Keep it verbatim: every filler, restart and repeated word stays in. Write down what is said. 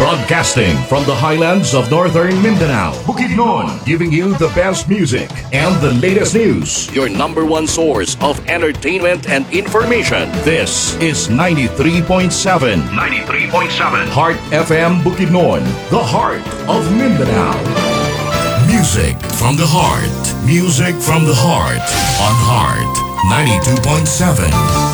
Broadcasting from the highlands of northern Mindanao, Bukidnon, giving you the best music and the latest news. Your number one source of entertainment and information. This is ninety-three point seven. ninety-three point seven. Heart F M Bukidnon, the heart of Mindanao. Music from the heart. Music from the heart. On Heart ninety-two point seven.